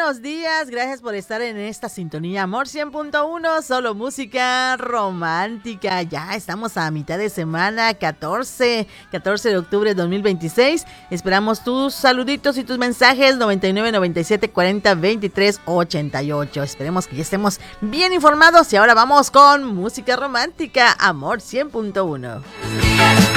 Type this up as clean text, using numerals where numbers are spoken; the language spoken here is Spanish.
buenos días, gracias por estar en esta sintonía Amor 100.1, solo música romántica. Ya estamos a mitad de semana, 14 de octubre de 2026. Esperamos tus saluditos y tus mensajes 99 97 40 23 88. Esperemos que ya estemos bien informados y ahora vamos con música romántica Amor 100.1.